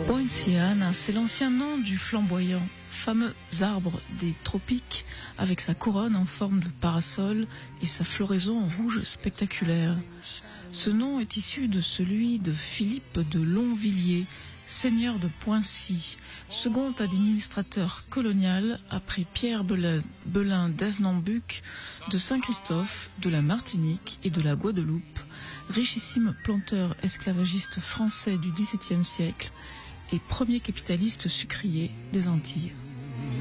Poinciana, c'est l'ancien nom du flamboyant, fameux arbre des tropiques avec sa couronne en forme de parasol et sa floraison rouge spectaculaire. Ce nom est issu de celui de Philippe de Longvilliers, seigneur de Poincy, second administrateur colonial après Pierre Belin d'Aznambuc, de Saint-Christophe, de la Martinique et de la Guadeloupe, richissime planteur esclavagiste français du XVIIe siècle et premier capitaliste sucrier des Antilles.